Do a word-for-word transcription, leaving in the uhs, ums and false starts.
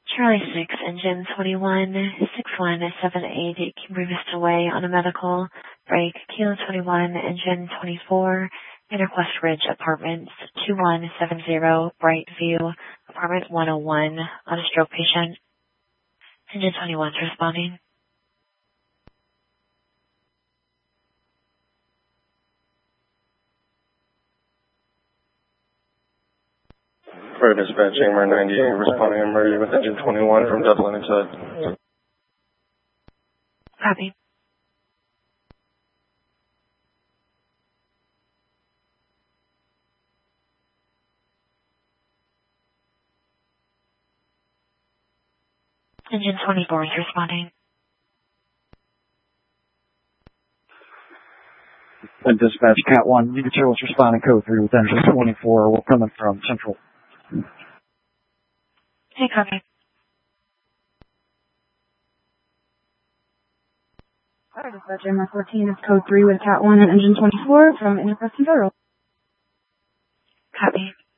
Charlie six, engine twenty-one, six one seven eight, Cambry Vista Way on a medical break. Kilo twenty-one, engine twenty-four, Interquest Ridge Apartments, two one seven zero, Brightview, apartment one oh one, on a stroke patient. Engine twenty-one is responding. For dispatch, Chamber ninety-eight, responding emergency with engine twenty-one from Dublin inside. Copy. Engine twenty-four is responding. And dispatch, Cat one, you can tell us responding code three with engine twenty-four. We're coming from Central. Hey, copy. Hi, dispatch, M R fourteen is code three with Cat one and engine twenty-four from Interquest and Federal. Copy.